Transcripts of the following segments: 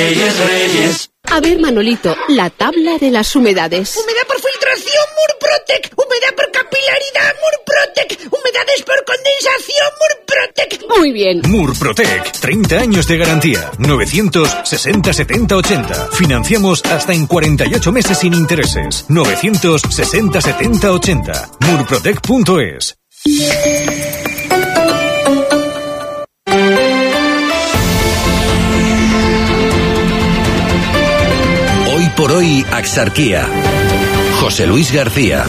Reyes, Reyes. A ver, Manolito, la tabla de las humedades. Humedad por filtración, Murprotec. Humedad por capilaridad, Murprotec. Humedades por condensación, Murprotec. Muy bien. Murprotec, 30 años de garantía. 960 70 80. Financiamos hasta en 48 meses sin intereses. 960 70 80. Murprotec.es. Hoy por hoy, Axarquía. José Luis García.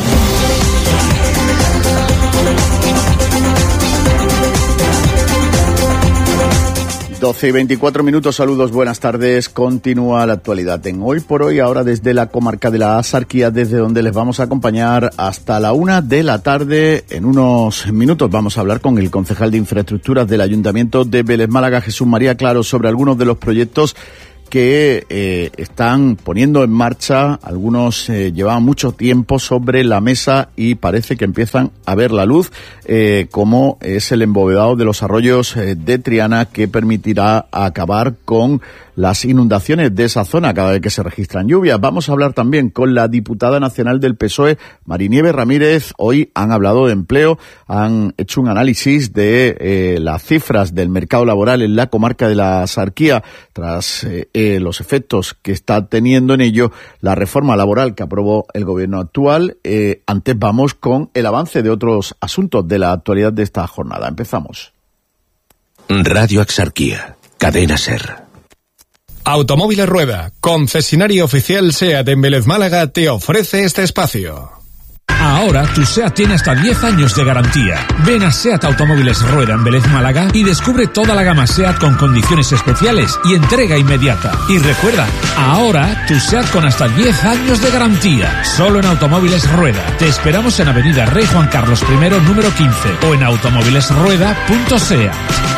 Doce y 24 minutos, saludos, buenas tardes. Continúa la actualidad en Hoy por Hoy, ahora desde la comarca de la Axarquía, desde donde les vamos a acompañar hasta la 1 de la tarde. En unos minutos vamos a hablar con el concejal de Infraestructuras del Ayuntamiento de Vélez Málaga, Jesús María Claro, sobre algunos de los proyectos que están poniendo en marcha. Algunos llevaban mucho tiempo sobre la mesa y parece que empiezan a ver la luz, como es el embovedado de los arroyos de Triana, que permitirá acabar con las inundaciones de esa zona cada vez que se registran lluvias. Vamos a hablar también con la diputada nacional del PSOE, Marinieves Ramírez. Hoy han hablado de empleo, han hecho un análisis de las cifras del mercado laboral en la comarca de la Axarquía tras los efectos que está teniendo en ello la reforma laboral que aprobó el gobierno actual. Antes vamos con el avance de otros asuntos de la actualidad de esta jornada. Empezamos. Radio Axarquía, Cadena SER. Automóviles Rueda, concesionario oficial SEAT en Vélez Málaga, te ofrece este espacio. Ahora tu SEAT tiene hasta 10 años de garantía. Ven a SEAT Automóviles Rueda en Vélez Málaga y descubre toda la gama SEAT con condiciones especiales y entrega inmediata. Y recuerda, ahora tu SEAT con hasta 10 años de garantía. Solo en Automóviles Rueda. Te esperamos en Avenida Rey Juan Carlos I, número 15 o en automóvilesrueda.seat.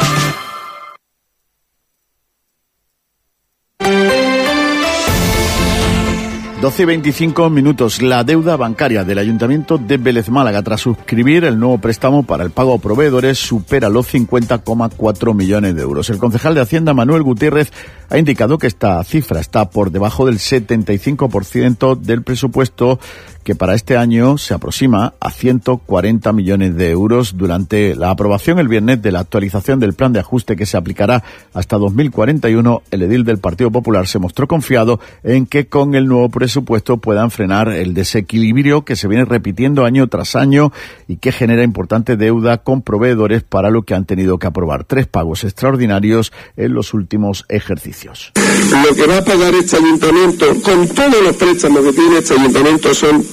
12 y 25 minutos. La deuda bancaria del Ayuntamiento de Vélez Málaga, tras suscribir el nuevo préstamo para el pago a proveedores, supera los 50,4 millones de euros. El concejal de Hacienda, Manuel Gutiérrez, ha indicado que esta cifra está por debajo del 75% del presupuesto, que para este año se aproxima a 140 millones de euros. Durante la aprobación el viernes de la actualización del plan de ajuste que se aplicará hasta 2041, el edil del Partido Popular se mostró confiado en que con el nuevo presupuesto puedan frenar el desequilibrio que se viene repitiendo año tras año y que genera importante deuda con proveedores, para lo que han tenido que aprobar 3 pagos extraordinarios en los últimos ejercicios. Lo que va a pagar este ayuntamiento con todos los préstamos que tiene este ayuntamiento son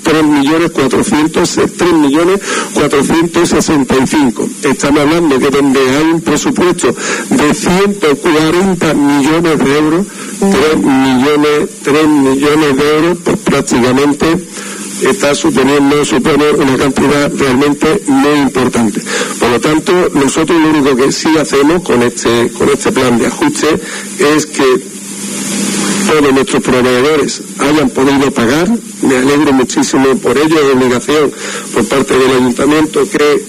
3.465.000. Estamos hablando que donde hay un presupuesto de 140 millones de euros, 3 millones de euros, pues prácticamente supone una cantidad realmente muy importante. Por lo tanto, nosotros lo único que sí hacemos con este plan de ajuste es que todos nuestros proveedores hayan podido pagar. Me alegro muchísimo por ello. Es obligación por parte del ayuntamiento que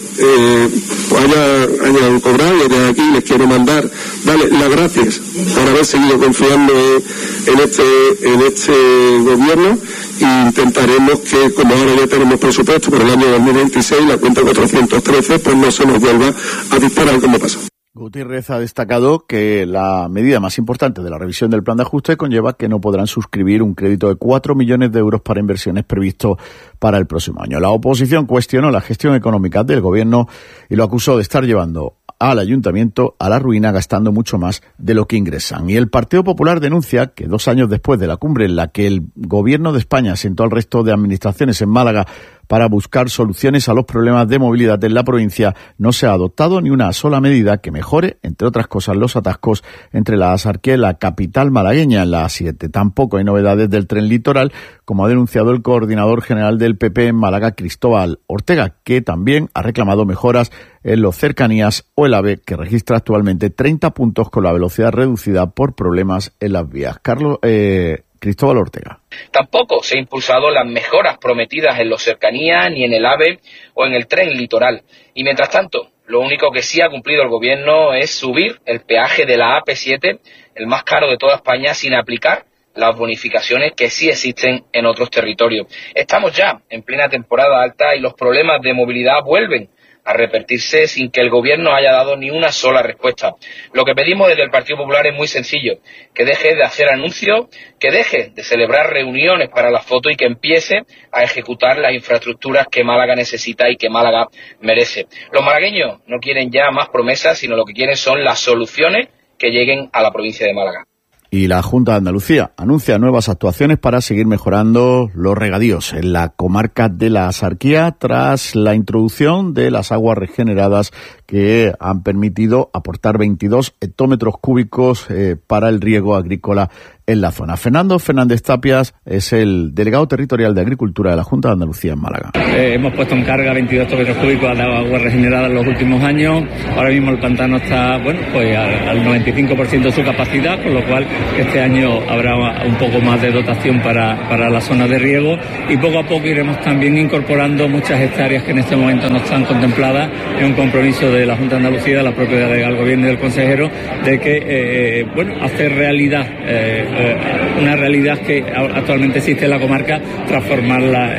hayan cobrado. Y desde aquí les quiero darles las gracias por haber seguido confiando en este gobierno, y intentaremos que, como ahora ya tenemos presupuesto para el año 2026, la cuenta 413, pues no se nos vuelva a disparar como pasó. Gutiérrez ha destacado que la medida más importante de la revisión del plan de ajuste conlleva que no podrán suscribir un crédito de 4 millones de euros para inversiones previsto para el próximo año. La oposición cuestionó la gestión económica del gobierno y lo acusó de estar llevando al ayuntamiento a la ruina, gastando mucho más de lo que ingresan. Y el Partido Popular denuncia que 2 años después de la cumbre en la que el gobierno de España sentó al resto de administraciones en Málaga para buscar soluciones a los problemas de movilidad en la provincia, no se ha adoptado ni una sola medida que mejore, entre otras cosas, los atascos entre la Axarquía y la capital malagueña en la A7. Tampoco hay novedades del tren litoral, como ha denunciado el coordinador general del PP en Málaga, Cristóbal Ortega, que también ha reclamado mejoras en los cercanías o el AVE, que registra actualmente 30 puntos con la velocidad reducida por problemas en las vías. Cristóbal Ortega. Tampoco se han impulsado las mejoras prometidas en los cercanías, ni en el AVE o en el tren litoral. Y mientras tanto, lo único que sí ha cumplido el gobierno es subir el peaje de la AP7 el más caro de toda España, sin aplicar las bonificaciones que sí existen en otros territorios. Estamos ya en plena temporada alta y los problemas de movilidad vuelven a repetirse sin que el gobierno haya dado ni una sola respuesta. Lo que pedimos desde el Partido Popular es muy sencillo: que deje de hacer anuncios, que deje de celebrar reuniones para la foto y que empiece a ejecutar las infraestructuras que Málaga necesita y que Málaga merece. Los malagueños no quieren ya más promesas, sino lo que quieren son las soluciones que lleguen a la provincia de Málaga. Y la Junta de Andalucía anuncia nuevas actuaciones para seguir mejorando los regadíos en la comarca de la Axarquía tras la introducción de las aguas regeneradas que han permitido aportar 22 hectómetros cúbicos para el riego agrícola en la zona. Fernando Fernández Tapias es el delegado territorial de Agricultura de la Junta de Andalucía en Málaga. Hemos puesto en carga 22 hectómetros cúbicos de agua regenerada en los últimos años. Ahora mismo el pantano está al 95% de su capacidad, con lo cual este año habrá un poco más de dotación para la zona de riego, y poco a poco iremos también incorporando muchas hectáreas que en este momento no están contempladas en un compromiso de la Junta de Andalucía, de la propia del Gobierno y del consejero, de que hacer realidad una realidad que actualmente existe en la comarca, transformarla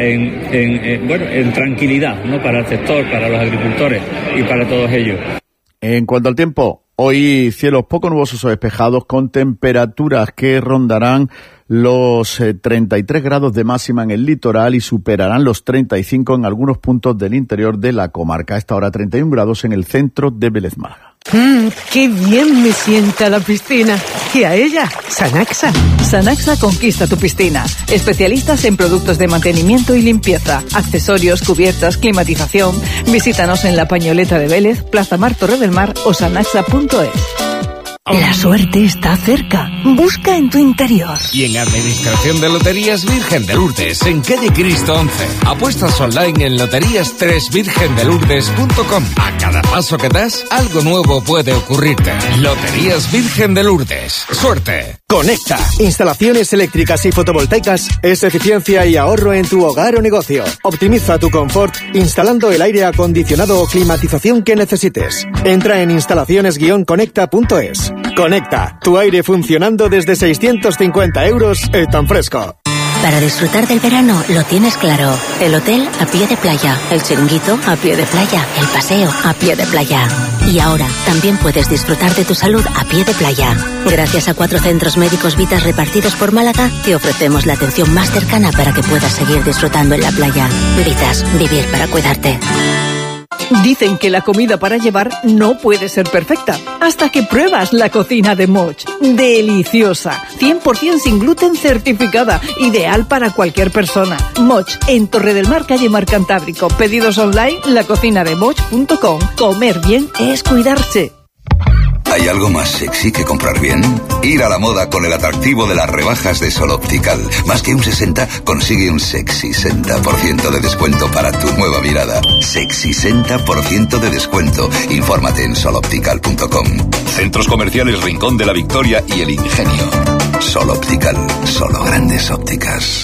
en tranquilidad, ¿no?, para el sector, para los agricultores y para todos ellos. En cuanto al tiempo, hoy cielos poco nubosos o despejados con temperaturas que rondarán los 33 grados de máxima en el litoral y superarán los 35 en algunos puntos del interior de la comarca. A esta hora 31 grados en el centro de Vélez Málaga. ¡Qué bien me sienta la piscina! Y a ella, Sanaxa. Sanaxa conquista tu piscina. Especialistas en productos de mantenimiento y limpieza, accesorios, cubiertas, climatización. Visítanos en La Pañoleta de Vélez, Plaza Mar, Torre del Mar o sanaxa.es. La suerte está cerca. Busca en tu interior. Y en Administración de Loterías Virgen de Lourdes, en calle Cristo 11. Apuestas online en loterías3virgendelourdes.com. A cada paso que das, algo nuevo puede ocurrirte. Loterías Virgen de Lourdes. ¡Suerte! Conecta. Instalaciones eléctricas y fotovoltaicas es eficiencia y ahorro en tu hogar o negocio. Optimiza tu confort instalando el aire acondicionado o climatización que necesites. Entra en instalaciones-conecta.es. Conecta, tu aire funcionando desde 650 euros y tan fresco. Para disfrutar del verano lo tienes claro. El hotel a pie de playa, el chiringuito a pie de playa, el paseo a pie de playa. Y ahora también puedes disfrutar de tu salud a pie de playa. Gracias a 4 centros médicos Vitas repartidos por Málaga, te ofrecemos la atención más cercana para que puedas seguir disfrutando en la playa. Vitas, vivir para cuidarte. Dicen que la comida para llevar no puede ser perfecta hasta que pruebas la cocina de Moch. Deliciosa, 100% sin gluten certificada, ideal para cualquier persona. Moch, en Torre del Mar, calle Mar Cantábrico. Pedidos online, lacocinademoch.com. Comer bien es cuidarse. ¿Hay algo más sexy que comprar bien? Ir a la moda con el atractivo de las rebajas de Sol Optical. Más que un 60, consigue un sexy 60% de descuento para tu nueva mirada. Sexy 60% de descuento. Infórmate en soloptical.com. Centros comerciales Rincón de la Victoria y El Ingenio. Sol Optical. Solo grandes ópticas.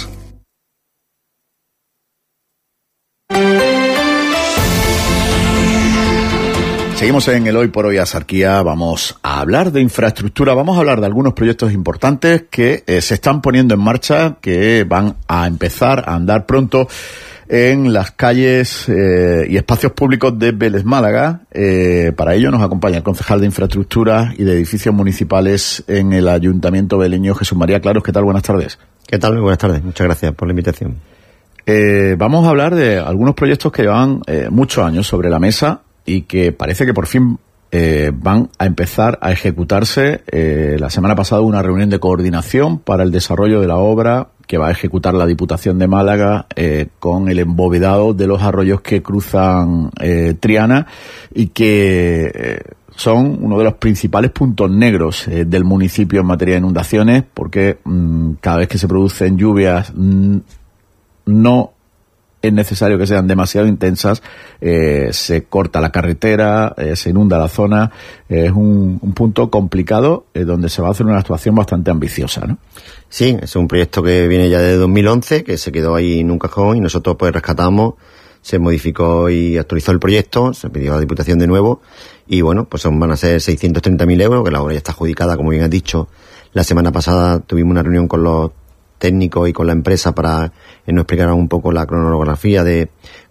Seguimos en el Hoy por Hoy Axarquía. Vamos a hablar de infraestructura, vamos a hablar de algunos proyectos importantes que se están poniendo en marcha, que van a empezar a andar pronto en las calles y espacios públicos de Vélez Málaga. Para ello nos acompaña el concejal de Infraestructura y de Edificios Municipales en el Ayuntamiento veleño, Jesús María Claros. ¿Qué tal? Buenas tardes. ¿Qué tal? Muy buenas tardes. Muchas gracias por la invitación. Vamos a hablar de algunos proyectos que llevan muchos años sobre la mesa y que parece que por fin van a empezar a ejecutarse. La semana pasada hubo una reunión de coordinación para el desarrollo de la obra que va a ejecutar la Diputación de Málaga con el embovedado de los arroyos que cruzan Triana y que son uno de los principales puntos negros del municipio en materia de inundaciones, porque cada vez que se producen lluvias no es necesario que sean demasiado intensas, se corta la carretera, se inunda la zona. Es un punto complicado donde se va a hacer una actuación bastante ambiciosa, ¿no? Sí, es un proyecto que viene ya de 2011, que se quedó ahí en un cajón y nosotros pues rescatamos se modificó y actualizó el proyecto, se pidió a la Diputación de nuevo y bueno, pues van a ser 630.000 euros, que la obra ya está adjudicada, como bien has dicho. La semana pasada tuvimos una reunión con los técnicos y con la empresa para que nos explicaran un poco la cronología de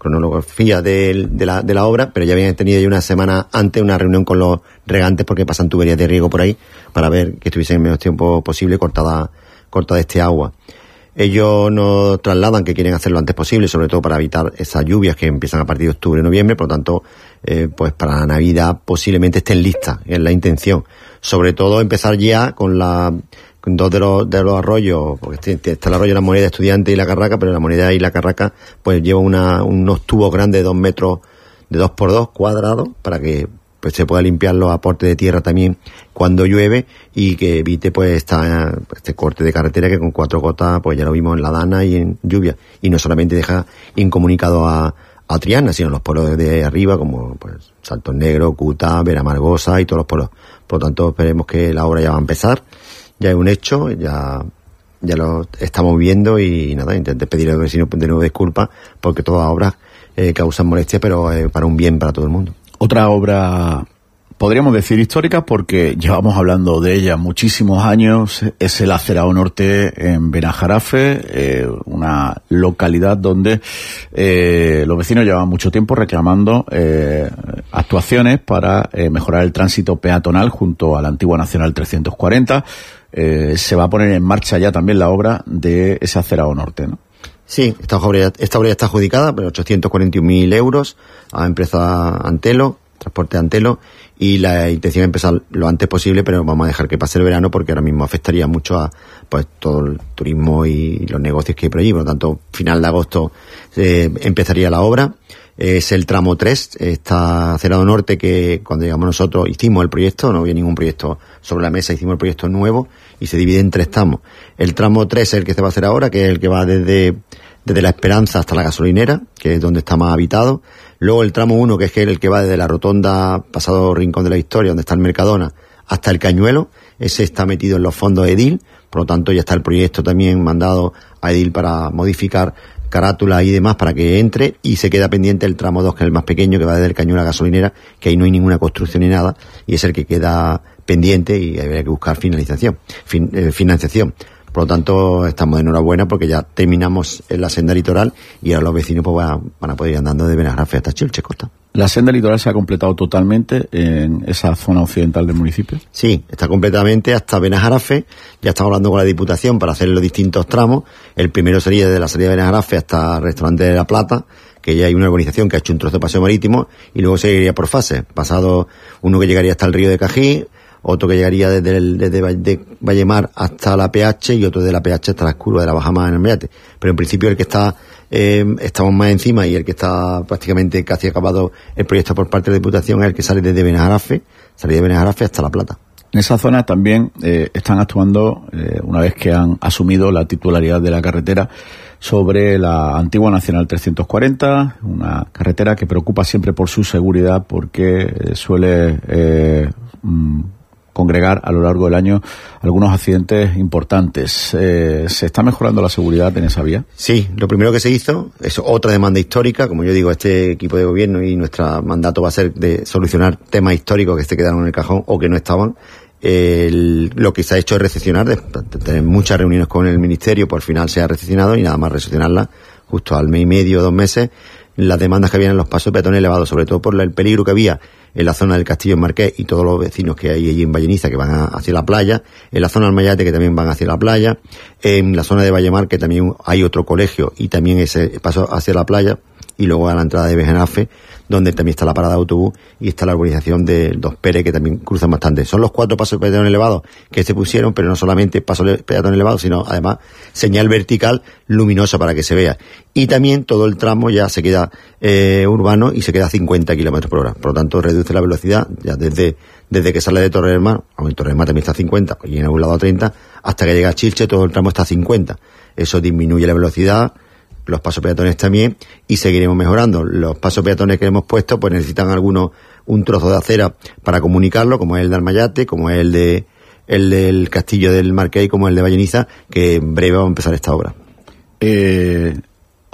la obra, pero ya habían tenido ya una semana antes una reunión con los regantes porque pasan tuberías de riego por ahí para ver que estuviesen en menos tiempo posible cortada este agua. Ellos nos trasladan que quieren hacerlo lo antes posible, sobre todo para evitar esas lluvias que empiezan a partir de octubre, noviembre, por lo tanto, pues para la Navidad posiblemente estén listas, es la intención. Sobre todo empezar ya con dos de los arroyos, porque está el arroyo de la Moneda Estudiante y la Carraca, pero la Moneda y la Carraca pues llevan unos tubos grandes de 2 metros, de 2x2 cuadrados, para que pues se pueda limpiar los aportes de tierra también cuando llueve y que evite pues este corte de carretera que con 4 gotas pues ya lo vimos en La Dana y en lluvia, y no solamente deja incomunicado a Triana, sino los pueblos de arriba como pues Saltos Negros, Cuta, Veramargosa y todos los pueblos. Por lo tanto, esperemos que la obra ya va a empezar, ya es un hecho, ya lo estamos viendo y nada, intenté pedir a los vecinos de nuevo disculpas porque todas obras causan molestia, pero para un bien para todo el mundo. Otra obra, podríamos decir histórica, porque llevamos hablando de ella muchísimos años, es el Acerado Norte en Benajarafe, una localidad donde los vecinos llevan mucho tiempo reclamando actuaciones para mejorar el tránsito peatonal junto a la antigua Nacional 340. Se va a poner en marcha ya también la obra de ese Acerado Norte, ¿no? Sí, esta obra ya está adjudicada, pero 841.000 euros a empresa Antelo, Transporte Antelo, y la intención es empezar lo antes posible, pero vamos a dejar que pase el verano porque ahora mismo afectaría mucho a pues todo el turismo y los negocios que hay por allí. Por lo tanto, final de agosto empezaría la obra. Es el tramo 3, está Acerado Norte, que cuando llegamos nosotros hicimos el proyecto, no había ningún proyecto sobre la mesa, hicimos el proyecto nuevo y se divide en 3 tramos. El tramo 3 es el que se va a hacer ahora, que es el que va desde La Esperanza hasta la gasolinera, que es donde está más habitado. Luego el tramo 1, que es el que va desde la rotonda, pasado Rincón de la Historia, donde está el Mercadona, hasta el Cañuelo. Ese está metido en los fondos de Edil, por lo tanto ya está el proyecto también mandado a Edil para modificar carátulas y demás para que entre, y se queda pendiente el tramo 2, que es el más pequeño, que va desde el Cañuelo a la gasolinera, que ahí no hay ninguna construcción ni nada, y es el que queda pendiente y habría que buscar financiación. Por lo tanto, estamos de enhorabuena porque ya terminamos en la senda litoral y ahora los vecinos pues van a poder ir andando de Benajarafe hasta Chilche, Costa. ¿La senda litoral se ha completado totalmente en esa zona occidental del municipio? Sí, está completamente hasta Benajarafe. Ya estamos hablando con la Diputación para hacer los distintos tramos. El primero sería desde la salida de Benajarafe hasta el restaurante de La Plata, que ya hay una urbanización que ha hecho un trozo de paseo marítimo, y luego seguiría por fases. Pasado uno que llegaría hasta el río de Cají, otro que llegaría desde Vallemar hasta la PH y otro de la PH hasta la curva de la Bajamar en el Mayate. Pero en principio el que estamos más encima y el que está prácticamente casi acabado el proyecto por parte de la Diputación es el que sale desde Benajarafe, hasta La Plata. En esa zona también están actuando, una vez que han asumido la titularidad de la carretera, sobre la antigua Nacional 340, una carretera que preocupa siempre por su seguridad porque suele congregar a lo largo del año algunos accidentes importantes. ¿Se está mejorando la seguridad en esa vía? Sí, lo primero que se hizo es otra demanda histórica. Como yo digo, este equipo de gobierno y nuestro mandato va a ser de solucionar temas históricos que se quedaron en el cajón o que no estaban. Lo que se ha hecho es recepcionar, de tener muchas reuniones con el Ministerio, por final se ha recepcionado y nada más recepcionarla justo al mes y medio, 2 meses, las demandas que habían en los pasos peatones elevados, sobre todo por el peligro que había en la zona del Castillo en Marqués y todos los vecinos que hay allí en Valleniza que van hacia la playa, en la zona del Mayate que también van hacia la playa, en la zona de Vallemar que también hay otro colegio y también ese paso hacia la playa, y luego a la entrada de Benajarafe, donde también está la parada de autobús y está la urbanización de Dos Pérez, que también cruzan bastante. Son los 4 pasos peatones elevados que se pusieron, pero no solamente pasos peatones elevados, sino además señal vertical luminosa para que se vea. Y también todo el tramo ya se queda urbano y se queda a 50 kilómetros por hora. Por lo tanto, reduce la velocidad ya desde que sale de Torre del Mar, aunque en Torre del Mar también está a 50, y en algún lado a 30, hasta que llega a Chilche, todo el tramo está a 50. Eso disminuye la velocidad, los pasos peatones también, y seguiremos mejorando. Los pasos peatones que hemos puesto pues necesitan algunos un trozo de acera para comunicarlo, como es el de Almayate, como es el del Castillo del Marqués y como el de Valleniza, que en breve va a empezar esta obra.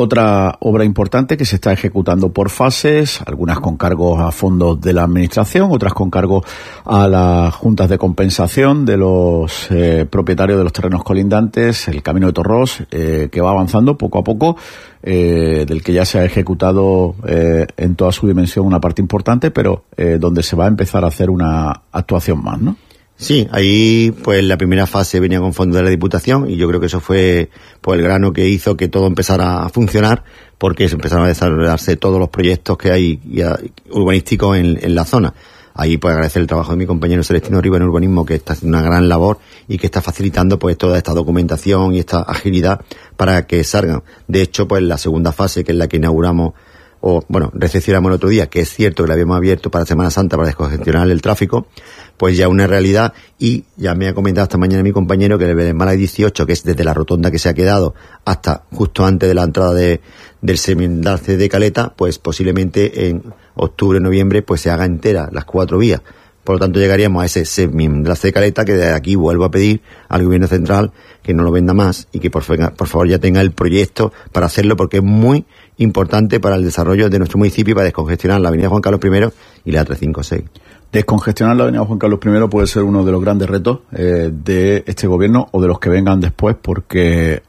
Otra obra importante que se está ejecutando por fases, algunas con cargos a fondos de la Administración, otras con cargos a las juntas de compensación de los propietarios de los terrenos colindantes, el Camino de Torrós, que va avanzando poco a poco, del que ya se ha ejecutado en toda su dimensión una parte importante, pero donde se va a empezar a hacer una actuación más, ¿no? Sí, ahí pues la primera fase venía con fondos de la Diputación y yo creo que eso fue pues el grano que hizo que todo empezara a funcionar, porque se empezaron a desarrollarse todos los proyectos que hay urbanísticos en la zona. Ahí pues agradecer el trabajo de mi compañero Celestino Riva en urbanismo, que está haciendo una gran labor y que está facilitando pues toda esta documentación y esta agilidad para que salgan. De hecho, pues la segunda fase, que es la que inauguramos recepcionamos el otro día, que es cierto que la habíamos abierto para Semana Santa para descongestionar el tráfico, pues ya una realidad, y ya me ha comentado esta mañana mi compañero que el Belén Málaga 18, que es desde la rotonda que se ha quedado hasta justo antes de la entrada del semidalce de Caleta, pues posiblemente en octubre, noviembre, pues se haga entera las 4 vías. Por lo tanto, llegaríamos a ese semidalce de Caleta, que de aquí vuelvo a pedir al Gobierno Central que no lo venda más y que por favor ya tenga el proyecto para hacerlo, porque es muy importante para el desarrollo de nuestro municipio y para descongestionar la avenida Juan Carlos I y la 356. Descongestionar la avenida Juan Carlos I puede ser uno de los grandes retos de este gobierno o de los que vengan después, porque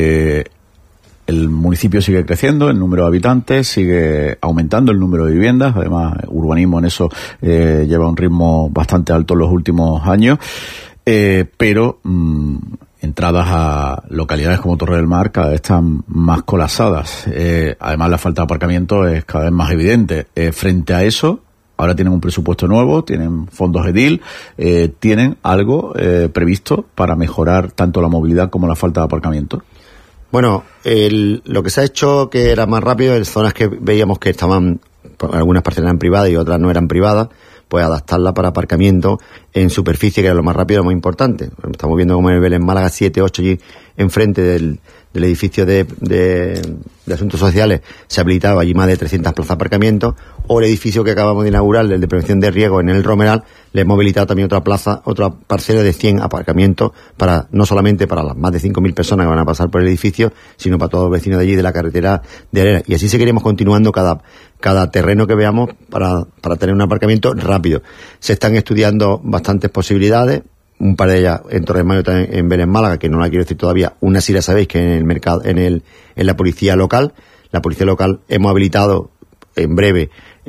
el municipio sigue creciendo, el número de habitantes sigue aumentando, el número de viviendas. Además, urbanismo en eso lleva un ritmo bastante alto en los últimos años, pero entradas a localidades como Torre del Mar cada vez están más colapsadas. Además, la falta de aparcamiento es cada vez más evidente. Frente a eso, ahora tienen un presupuesto nuevo, tienen fondos EDIL, tienen algo previsto para mejorar tanto la movilidad como la falta de aparcamiento. Bueno, lo que se ha hecho que era más rápido en zonas que veíamos que estaban, algunas partes eran privadas y otras no eran privadas, pues adaptarla para aparcamiento en superficie, que era lo más rápido y lo más importante. Estamos viendo como en el Belén Málaga 7, 8, allí enfrente del edificio de Asuntos Sociales se habilitaba allí más de 300 plazas de aparcamiento, o el edificio que acabamos de inaugurar, el de prevención de riesgo en el Romeral, le hemos habilitado también otra parcela de 100 aparcamientos para, no solamente para las más de 5.000 personas que van a pasar por el edificio, sino para todos los vecinos de allí de la carretera de Arena. Y así seguiremos continuando cada terreno que veamos para tener un aparcamiento rápido. Se están estudiando bastantes posibilidades, un par de ellas en Torre del Mar, en Belén Málaga, que no la quiero decir todavía. Una sí la sabéis, que en el mercado, en la policía local. La policía local hemos habilitado en breve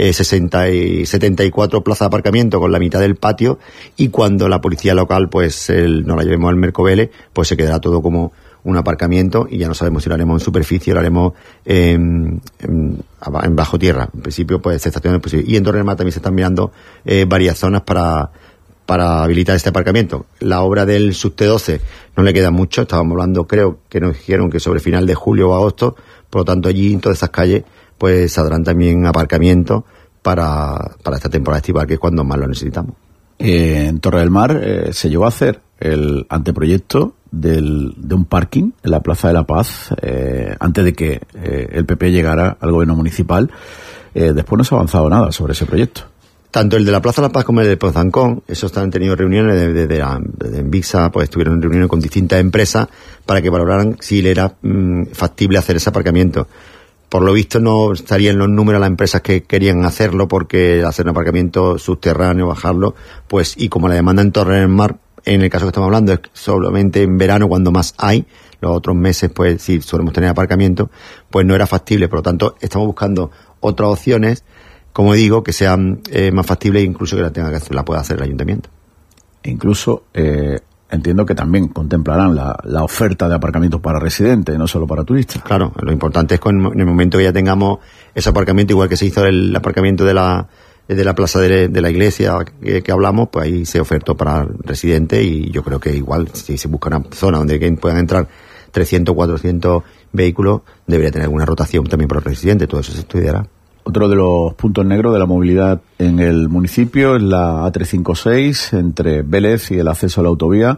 74 plazas de aparcamiento con la mitad del patio, y cuando la policía local pues nos la llevemos al Mercovele, pues se quedará todo como un aparcamiento, y ya no sabemos si lo haremos en superficie o lo haremos en bajo tierra. En principio pues estaciones posibles. Y en Torre del Mar también se están mirando varias zonas para habilitar este aparcamiento. La obra del subte 12 no le queda mucho, estábamos hablando, creo que nos dijeron que sobre final de julio o agosto, por lo tanto allí en todas esas calles pues saldrán también aparcamientos para esta temporada estival, que es cuando más lo necesitamos. En Torre del Mar se llegó a hacer el anteproyecto de un parking en la Plaza de la Paz antes de que el PP llegara al gobierno municipal. Después no se ha avanzado nada sobre ese proyecto. Tanto el de la Plaza de la Paz como el de Pozancón, esos han tenido reuniones desde Envisa, pues estuvieron en reuniones con distintas empresas para que valoraran si le era factible hacer ese aparcamiento. Por lo visto no estarían los números las empresas que querían hacerlo, porque hacer un aparcamiento subterráneo, bajarlo, pues, y como la demanda en Torre del Mar, en el caso que estamos hablando, es solamente en verano cuando más hay, los otros meses pues sí solemos tener aparcamiento, pues no era factible. Por lo tanto, estamos buscando otras opciones, como digo, que sean más factibles, incluso que la pueda hacer el ayuntamiento. Incluso entiendo que también contemplarán la oferta de aparcamientos para residentes, no solo para turistas. Claro, lo importante es que en el momento que ya tengamos ese aparcamiento, igual que se hizo el aparcamiento de la plaza de la iglesia que hablamos, pues ahí se ofertó para residentes, y yo creo que igual si se busca una zona donde puedan entrar 300, 400 vehículos, debería tener alguna rotación también para los residentes. Todo eso se estudiará. Otro de los puntos negros de la movilidad en el municipio es la A356 entre Vélez y el acceso a la autovía.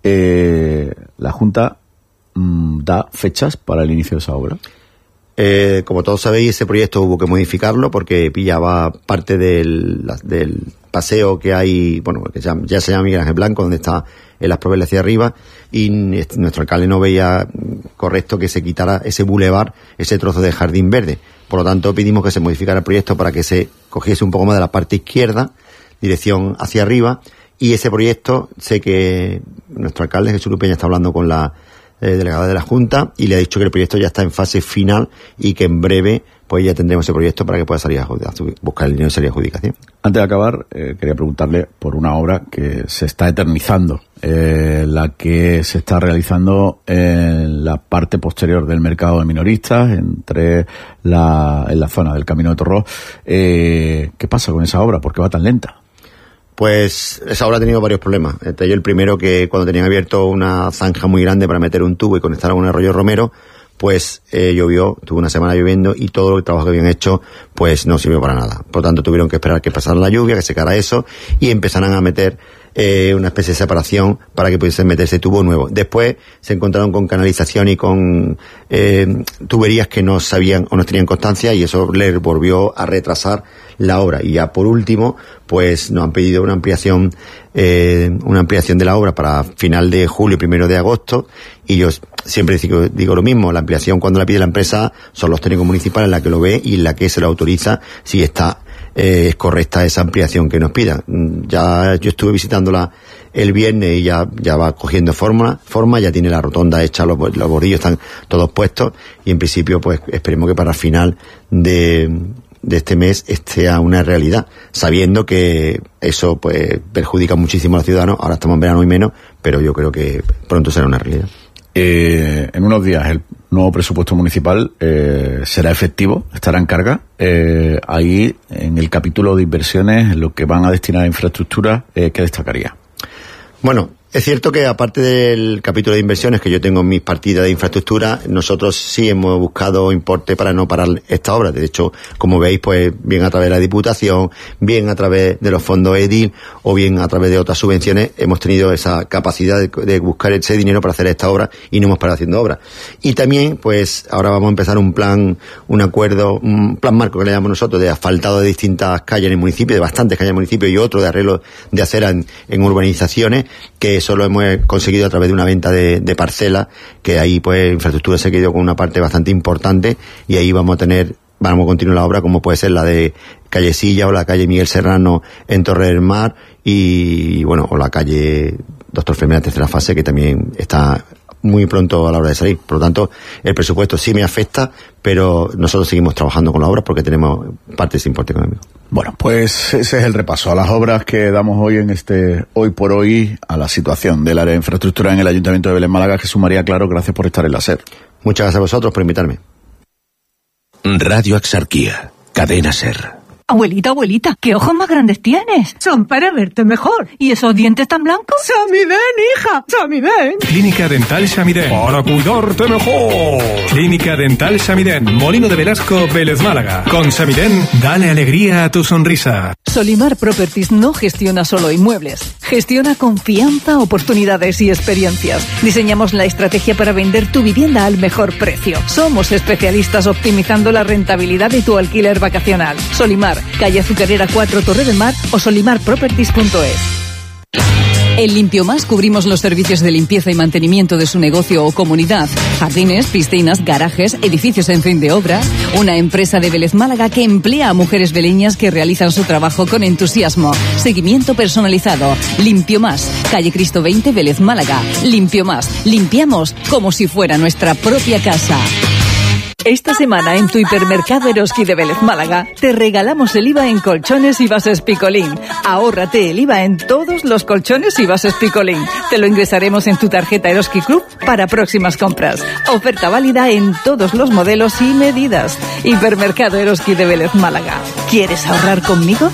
La Junta da fechas para el inicio de esa obra. Como todos sabéis, ese proyecto hubo que modificarlo porque pillaba parte del paseo que hay, bueno, que ya se llama Miguel Ángel Blanco, donde está en las Provelas hacia arriba, y nuestro alcalde no veía correcto que se quitara ese bulevar, ese trozo de jardín verde. Por lo tanto, pedimos que se modificara el proyecto para que se cogiese un poco más de la parte izquierda, dirección hacia arriba, y ese proyecto, sé que nuestro alcalde Jesús Luis Peña está hablando con la delegada de la Junta y le ha dicho que el proyecto ya está en fase final y que en breve pues ya tendremos ese proyecto para que pueda salir a buscar el dinero y salir a adjudicación. Antes de acabar, quería preguntarle por una obra que se está eternizando, la que se está realizando en la parte posterior del mercado de minoristas, en la zona del Camino de Torrós. ¿Qué pasa con esa obra? ¿Por qué va tan lenta? Pues esa obra ha tenido varios problemas. Entre ellos el primero, que cuando tenían abierto una zanja muy grande para meter un tubo y conectar con el arroyo Romero, pues llovió, tuvo una semana lloviendo y todo el trabajo que habían hecho pues no sirvió para nada. Por lo tanto tuvieron que esperar que pasara la lluvia, que secara eso y empezaran a meter una especie de separación para que pudiesen meterse tubo nuevo. Después se encontraron con canalización y con tuberías que no sabían o no tenían constancia y eso les volvió a retrasar la obra. Y ya por último, pues nos han pedido una ampliación de la obra para final de julio, 1 de agosto, y yo siempre digo lo mismo, la ampliación cuando la pide la empresa son los técnicos municipales la que lo ve y la que se lo autoriza si está es correcta esa ampliación que nos pidan. Ya yo estuve visitándola el viernes y ya va cogiendo forma, ya tiene la rotonda hecha, los bordillos están todos puestos y en principio pues esperemos que para el final de este mes esté a una realidad, sabiendo que eso pues perjudica muchísimo a los ciudadanos. Ahora estamos en verano y menos, pero yo creo que pronto será una realidad. En unos días el nuevo presupuesto municipal será efectivo, estará en carga. Ahí en el capítulo de inversiones, lo que van a destinar a infraestructura, ¿qué destacaría? Bueno, es cierto que aparte del capítulo de inversiones que yo tengo en mis partidas de infraestructura, nosotros sí hemos buscado importe para no parar esta obra. De hecho, como veis, pues bien a través de la Diputación, bien a través de los fondos EDIL o bien a través de otras subvenciones, hemos tenido esa capacidad de buscar ese dinero para hacer esta obra y no hemos parado haciendo obra. Y también, pues ahora vamos a empezar un plan marco que le llamamos nosotros, de asfaltado de distintas calles en el municipio, de bastantes calles en el municipio y otro de arreglo de acera en urbanizaciones, que eso lo hemos conseguido a través de una venta de parcelas, que ahí pues infraestructura se quedó con una parte bastante importante y ahí vamos a continuar la obra, como puede ser la de calle Silla o la calle Miguel Serrano en Torre del Mar y bueno, o la calle Doctor Fermina tercera fase, que también está muy pronto a la hora de salir. Por lo tanto, el presupuesto sí me afecta, pero nosotros seguimos trabajando con la obra porque tenemos parte de ese importe económico. Bueno, pues ese es el repaso a las obras que damos hoy en Hoy por Hoy, a la situación del área de infraestructura en el Ayuntamiento de Vélez Málaga. Jesús María Claro, gracias por estar en la SER. Muchas gracias a vosotros por invitarme. Radio Axarquía, cadena SER. Abuelita, ¿qué ojos más grandes tienes? Son para verte mejor. ¿Y esos dientes tan blancos? ¡Samiden, hija! ¡Samiden! Clínica Dental Samiden. Para cuidarte mejor. Clínica Dental Samiden. Molino de Velasco, Vélez Málaga. Con Samiden, dale alegría a tu sonrisa. Solimar Properties no gestiona solo inmuebles. Gestiona confianza, oportunidades y experiencias. Diseñamos la estrategia para vender tu vivienda al mejor precio. Somos especialistas optimizando la rentabilidad de tu alquiler vacacional. Solimar, calle Azucarera 4, Torre del Mar o solimarproperties.es. En Limpio Más cubrimos los servicios de limpieza y mantenimiento de su negocio o comunidad. Jardines, piscinas, garajes, edificios en fin de obra. Una empresa de Vélez Málaga que emplea a mujeres veleñas que realizan su trabajo con entusiasmo. Seguimiento personalizado. Limpio Más, calle Cristo 20, Vélez Málaga. Limpio Más, limpiamos como si fuera nuestra propia casa. Esta semana en tu hipermercado Eroski de Vélez Málaga te regalamos el IVA en colchones y bases Picolín. Ahórrate el IVA en todos los colchones y bases Picolín. Te lo ingresaremos en tu tarjeta Eroski Club para próximas compras. Oferta válida en todos los modelos y medidas. Hipermercado Eroski de Vélez Málaga. ¿Quieres ahorrar conmigo?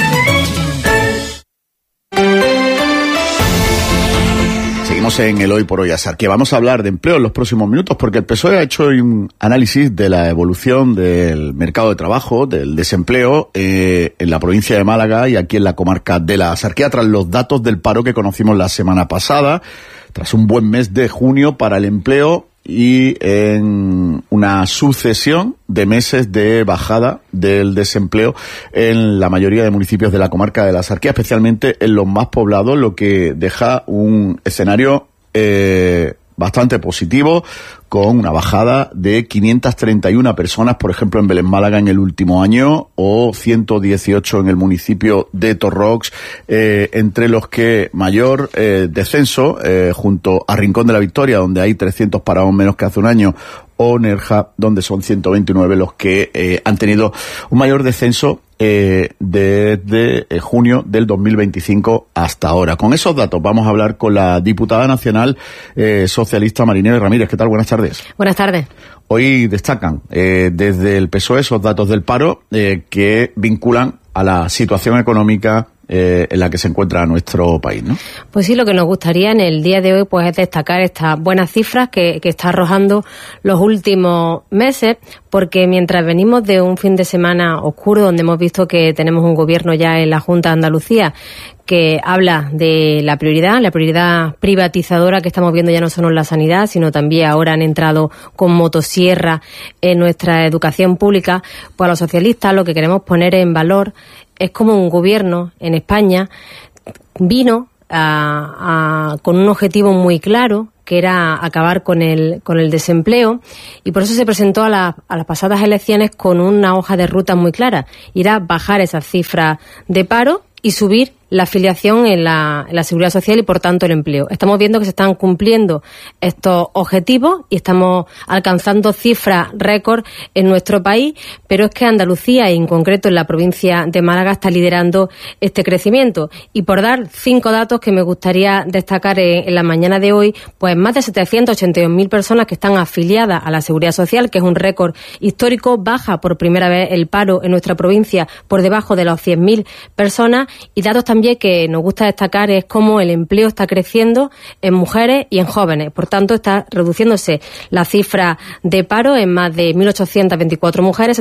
Seguimos en el Hoy por Hoy Axarquía. Vamos a hablar de empleo en los próximos minutos porque el PSOE ha hecho un análisis de la evolución del mercado de trabajo, del desempleo en la provincia de Málaga y aquí en la comarca de la Axarquía tras los datos del paro que conocimos la semana pasada, tras un buen mes de junio para el empleo y en una sucesión de meses de bajada del desempleo en la mayoría de municipios de la comarca de la Axarquía, especialmente en los más poblados, lo que deja un escenario bastante positivo, con una bajada de 531 personas, por ejemplo, en Vélez Málaga en el último año, o 118 en el municipio de Torrox, entre los que mayor descenso, junto a Rincón de la Victoria, donde hay 300 parados menos que hace un año, o Nerja, donde son 129 los que han tenido un mayor descenso desde junio del 2025 hasta ahora. Con esos datos vamos a hablar con la diputada nacional socialista Marinés Ramírez. ¿Qué tal? Buenas tardes. Buenas tardes. Hoy destacan desde el PSOE esos datos del paro que vinculan a la situación económica en la que se encuentra nuestro país, ¿no? Pues sí, lo que nos gustaría en el día de hoy pues es destacar estas buenas cifras que está arrojando los últimos meses, porque mientras venimos de un fin de semana oscuro donde hemos visto que tenemos un gobierno ya en la Junta de Andalucía que habla de la prioridad privatizadora que estamos viendo ya no solo en la sanidad, sino también ahora han entrado con motosierra en nuestra educación pública, pues a los socialistas lo que queremos poner en valor es como un gobierno en España vino con un objetivo muy claro, que era acabar con el desempleo, y por eso se presentó a las pasadas elecciones con una hoja de ruta muy clara, ir a bajar esas cifras de paro y subir la afiliación en la seguridad social y, por tanto, el empleo. Estamos viendo que se están cumpliendo estos objetivos y estamos alcanzando cifras récord en nuestro país, pero es que Andalucía, y en concreto en la provincia de Málaga, está liderando este crecimiento. Y por dar 5 datos que me gustaría destacar en la mañana de hoy, pues más de 782.000 personas que están afiliadas a la seguridad social, que es un récord histórico. Baja por primera vez el paro en nuestra provincia por debajo de los 100.000 personas, y datos también que nos gusta destacar es cómo el empleo está creciendo en mujeres y en jóvenes. Por tanto, está reduciéndose la cifra de paro en más de 1.824 mujeres,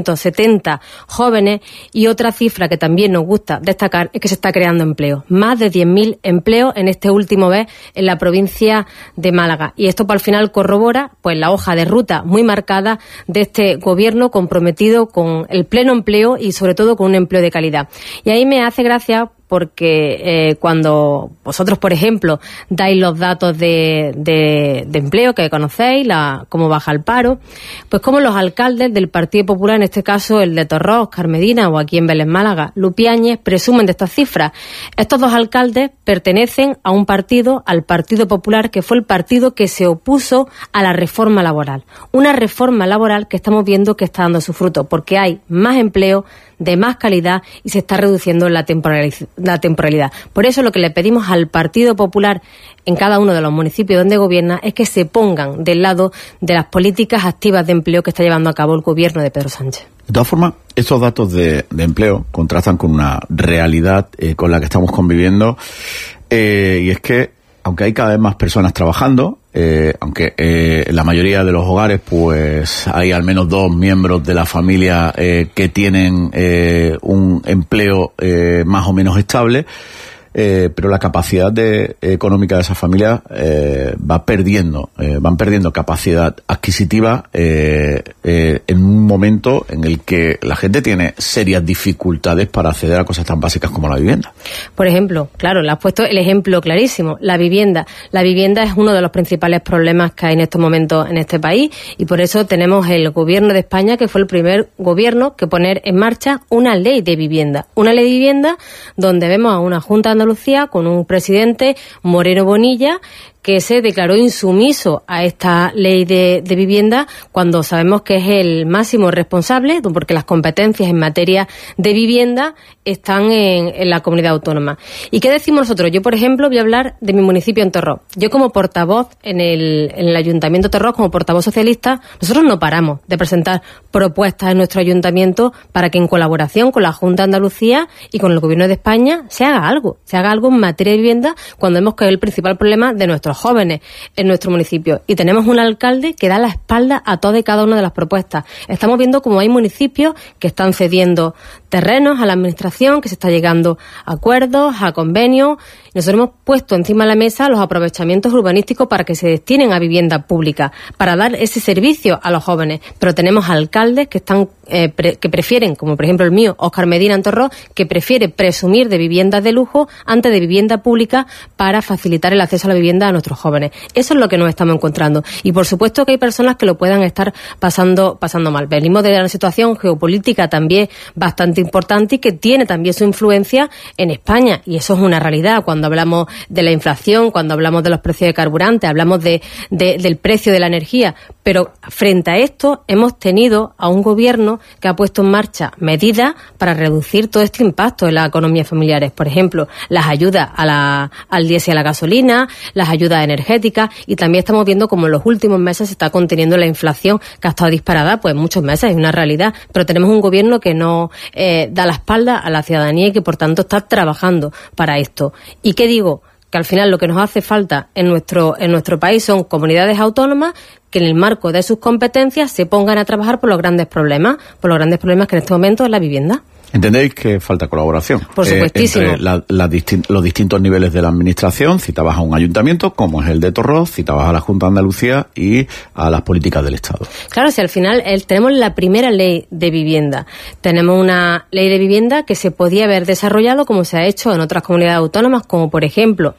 770 jóvenes, y otra cifra que también nos gusta destacar es que se está creando empleo. Más de 10.000 empleos en este último mes en la provincia de Málaga. Y esto, al final, corrobora pues la hoja de ruta muy marcada de este gobierno comprometido con el pleno empleo y, sobre todo, con un empleo de calidad. Y ahí me hace gracia porque cuando vosotros, por ejemplo, dais los datos de empleo que conocéis, cómo baja el paro, pues como los alcaldes del Partido Popular, en este caso el de Torrox, Carmedina, o aquí en Vélez Málaga, Lupiáñez, presumen de estas cifras. Estos dos alcaldes pertenecen a un partido, al Partido Popular, que fue el partido que se opuso a la reforma laboral. Una reforma laboral que estamos viendo que está dando su fruto, porque hay más empleo, de más calidad, y se está reduciendo la temporalidad. Por eso lo que le pedimos al Partido Popular en cada uno de los municipios donde gobierna es que se pongan del lado de las políticas activas de empleo que está llevando a cabo el gobierno de Pedro Sánchez. De todas formas, estos datos de empleo contrastan con una realidad con la que estamos conviviendo, y es que aunque hay cada vez más personas trabajando, aunque en la mayoría de los hogares pues hay al menos 2 miembros de la familia que tienen un empleo más o menos estable, pero la capacidad económica de esas familias van perdiendo capacidad adquisitiva en un momento en el que la gente tiene serias dificultades para acceder a cosas tan básicas como la vivienda. Por ejemplo, claro, le has puesto el ejemplo clarísimo, la vivienda. La vivienda es uno de los principales problemas que hay en estos momentos en este país, y por eso tenemos el gobierno de España, que fue el primer gobierno que poner en marcha una ley de vivienda. Una ley de vivienda donde vemos a una Junta de Andalucía con un presidente, Moreno Bonilla, que se declaró insumiso a esta ley de vivienda, cuando sabemos que es el máximo responsable, porque las competencias en materia de vivienda están en la comunidad autónoma. ¿Y qué decimos nosotros? Yo, por ejemplo, voy a hablar de mi municipio, en Torrox. Yo, como portavoz en el Ayuntamiento de Torrox, como portavoz socialista, nosotros no paramos de presentar propuestas en nuestro ayuntamiento para que, en colaboración con la Junta de Andalucía y con el Gobierno de España, se haga algo en materia de vivienda, cuando vemos que es el principal problema de nuestros jóvenes en nuestro municipio. Y tenemos un alcalde que da la espalda a todas y cada una de las propuestas. Estamos viendo cómo hay municipios que están cediendo terrenos a la administración, que se está llegando a acuerdos, a convenios, Nosotros hemos puesto encima de la mesa los aprovechamientos urbanísticos para que se destinen a vivienda pública, para dar ese servicio a los jóvenes. Pero tenemos alcaldes que están que prefieren, como por ejemplo el mío, Óscar Medina en Torró, que prefiere presumir de viviendas de lujo antes de vivienda pública para facilitar el acceso a la vivienda a nuestros jóvenes. Eso es lo que nos estamos encontrando. Y por supuesto que hay personas que lo puedan estar pasando mal. Venimos de una situación geopolítica también bastante importante y que tiene también su influencia en España. Y eso es una realidad. Cuando hablamos de la inflación, cuando hablamos de los precios de carburante, hablamos del precio de la energía. Pero frente a esto hemos tenido a un gobierno que ha puesto en marcha medidas para reducir todo este impacto en las economías familiares. Por ejemplo, las ayudas al diésel y a la gasolina, las ayudas energéticas, y también estamos viendo como en los últimos meses se está conteniendo la inflación, que ha estado disparada pues muchos meses, es una realidad, pero tenemos un gobierno que no da la espalda a la ciudadanía y que por tanto está trabajando para esto. ¿Y qué digo? Que al final lo que nos hace falta en nuestro país son comunidades autónomas que en el marco de sus competencias se pongan a trabajar por los grandes problemas que en este momento es la vivienda. ¿Entendéis que falta colaboración? Por supuestísimo. Entre los distintos niveles de la administración? Citabas a un ayuntamiento, como es el de Torroz, citabas a la Junta de Andalucía y a las políticas del Estado. Claro, si al final tenemos la primera ley de vivienda. Tenemos una ley de vivienda que se podía haber desarrollado como se ha hecho en otras comunidades autónomas, como por ejemplo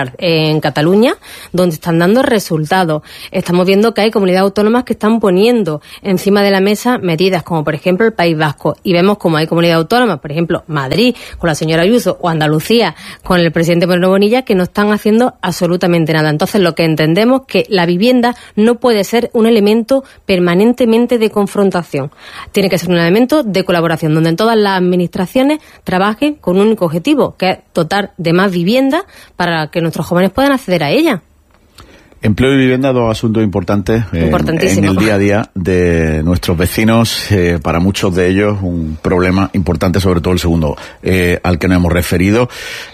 en Cataluña, donde están dando resultados. Estamos viendo que hay comunidades autónomas que están poniendo encima de la mesa medidas, como por ejemplo el País Vasco, y vemos como hay comunidades autónomas, por ejemplo, Madrid con la señora Ayuso o Andalucía con el presidente Moreno Bonilla, que no están haciendo absolutamente nada. Entonces, lo que entendemos es que la vivienda no puede ser un elemento permanentemente de confrontación. Tiene que ser un elemento de colaboración, donde todas las administraciones trabajen con un único objetivo, que es dotar de más vivienda para que nuestros jóvenes puedan acceder a ella. Empleo y vivienda, dos asuntos importantes en el día a día de nuestros vecinos. Para muchos de ellos un problema importante, sobre todo el segundo, al que nos hemos referido.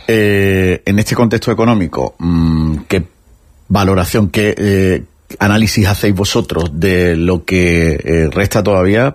En este contexto económico, ¿qué valoración, qué análisis hacéis vosotros de lo que resta todavía?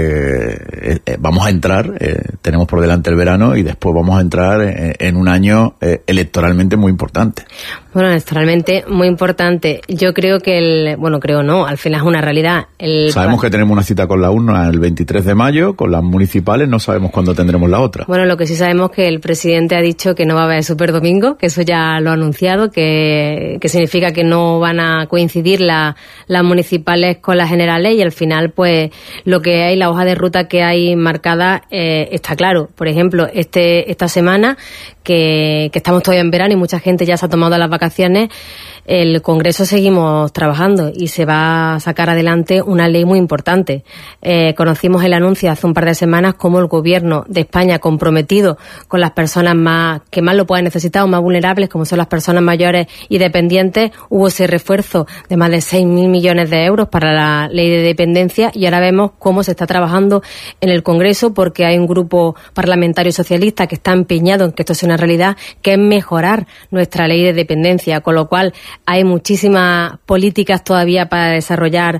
Porque vamos a entrar, tenemos por delante el verano y después vamos a entrar en un año electoralmente muy importante. Bueno, electoralmente muy importante. Yo creo que al final es una realidad. Sabemos que tenemos una cita con la urna el 23 de mayo, con las municipales, no sabemos cuándo tendremos la otra. Bueno, lo que sí sabemos es que el presidente ha dicho que no va a haber superdomingo, que eso ya lo ha anunciado, que significa que no van a coincidir las municipales con las generales, y al final pues lo que hay, la hoja de ruta que hay marcada está claro. Por ejemplo, esta semana que estamos todavía en verano y mucha gente ya se ha tomado las vacaciones, el Congreso seguimos trabajando y se va a sacar adelante una ley muy importante. Conocimos el anuncio hace un par de semanas como el Gobierno de España, comprometido con las personas que más lo puedan necesitar o más vulnerables, como son las personas mayores y dependientes, hubo ese refuerzo de más de 6.000 millones de euros para la ley de dependencia, y ahora vemos cómo se está trabajando en el Congreso, porque hay un grupo parlamentario socialista que está empeñado en que esto sea una realidad, que es mejorar nuestra ley de dependencia, con lo cual hay muchísimas políticas todavía para desarrollar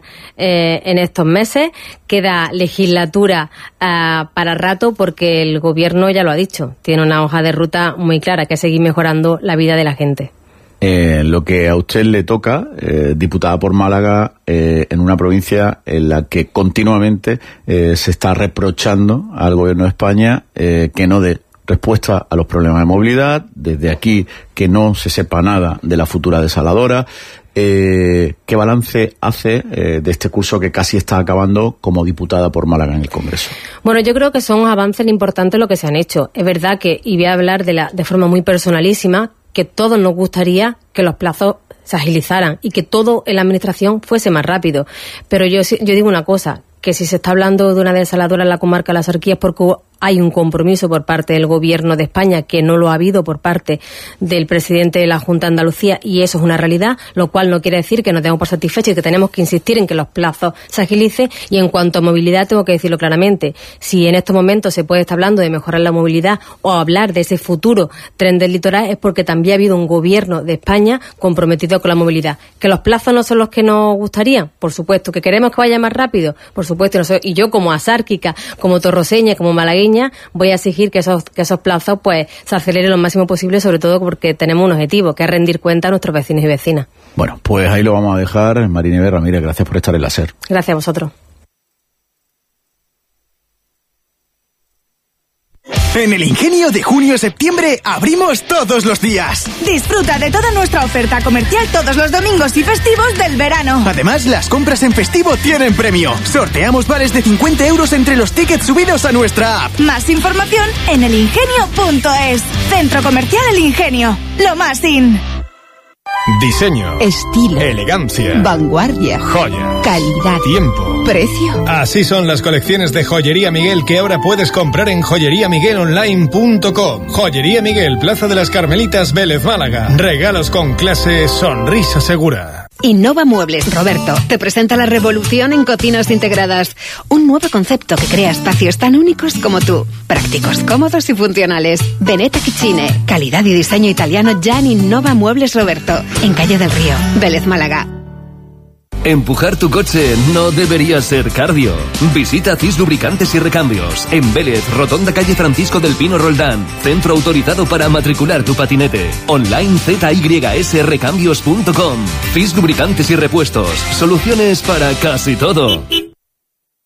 en estos meses. Queda legislatura para rato, porque el Gobierno ya lo ha dicho, tiene una hoja de ruta muy clara, que es seguir mejorando la vida de la gente. Lo que a usted le toca, diputada por Málaga, en una provincia en la que continuamente se está reprochando al Gobierno de España que no dé respuesta a los problemas de movilidad, desde aquí que no se sepa nada de la futura desaladora. ¿Qué balance hace de este curso que casi está acabando como diputada por Málaga en el Congreso? Bueno, yo creo que son avances importantes lo que se han hecho. Es verdad que, y voy a hablar de forma muy personalísima, que todos nos gustaría que los plazos se agilizaran y que todo en la administración fuese más rápido. Pero yo digo una cosa, que si se está hablando de una desaladora en la comarca de las Sarquías es porque hay un compromiso por parte del Gobierno de España, que no lo ha habido por parte del presidente de la Junta de Andalucía, y eso es una realidad, lo cual no quiere decir que nos demos por satisfechos y que tenemos que insistir en que los plazos se agilicen. Y en cuanto a movilidad, tengo que decirlo claramente, si en estos momentos se puede estar hablando de mejorar la movilidad o hablar de ese futuro tren del litoral, es porque también ha habido un Gobierno de España comprometido con la movilidad. ¿Que los plazos no son los que nos gustaría? Por supuesto. ¿Que queremos que vaya más rápido? Por supuesto. Y yo, como asárquica, como torroseña, como malagueña, viña, voy a exigir que esos plazos pues se aceleren lo máximo posible, sobre todo porque tenemos un objetivo, que es rendir cuenta a nuestros vecinos y vecinas. Bueno, pues ahí lo vamos a dejar. Marineve Ramírez, gracias por estar en la SER. Gracias a vosotros. En el Ingenio de junio-septiembre abrimos todos los días. Disfruta de toda nuestra oferta comercial todos los domingos y festivos del verano. Además, las compras en festivo tienen premio. Sorteamos vales de 50 euros entre los tickets subidos a nuestra app. Más información en elingenio.es. Centro Comercial El Ingenio. Lo más in. Diseño, estilo, elegancia, vanguardia, joya, calidad, tiempo, precio. Así son las colecciones de Joyería Miguel que ahora puedes comprar en joyeriamiguelonline.com. Joyería Miguel, Plaza de las Carmelitas, Vélez, Málaga. Regalos con clase, sonrisa segura. Innova Muebles, Roberto, te presenta la revolución en cocinas integradas. Un nuevo concepto que crea espacios tan únicos como tú. Prácticos, cómodos y funcionales. Veneta Kitchine, calidad y diseño italiano ya en Innova Muebles, Roberto. En Calle del Río, Vélez, Málaga. Empujar tu coche no debería ser cardio. Visita CIS Lubricantes y Recambios. En Vélez, Rotonda Calle Francisco del Pino Roldán. Centro autorizado para matricular tu patinete. Online zysrecambios.com. CIS Lubricantes y Repuestos. Soluciones para casi todo.